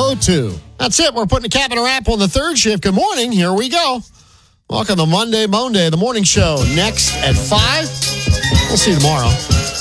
602. That's it. We're putting a cap in a wrap on the third shift. Good morning. Here we go. Welcome to Monday, the morning show. Next at 5. We'll see you tomorrow.